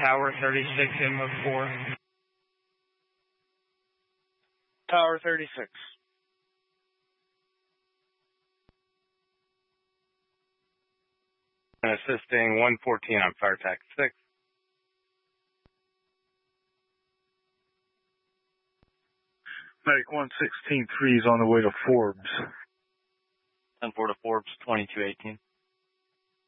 Tower 36 in with 4. Tower 36. And assisting 114 on fire attack 6. Medic 116-3 is on the way to Forbes. 10-4 to Forbes, 2218.